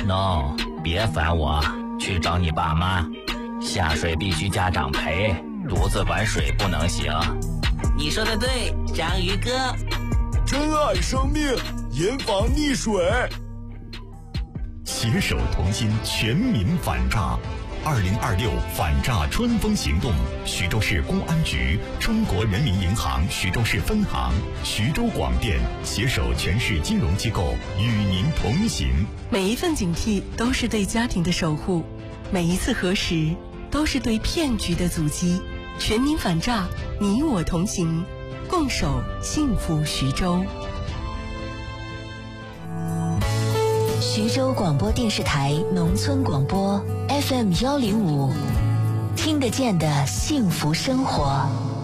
No， 别烦我，去找你爸妈。下水必须家长陪，独自玩水不能行。 你说的对，章鱼哥。 珍爱生命，严防溺水。 携手同心，全民反诈。2026反诈春风行动，徐州市公安局、中国人民银行徐州市分行、徐州广电携手全市金融机构与您同行。 每一份警惕都是对家庭的守护，每一次核实都是对骗局的阻击。全民反诈，你我同行，共守幸福徐州。 徐州广播电视台农村广播 FM105，听得见的幸福生活。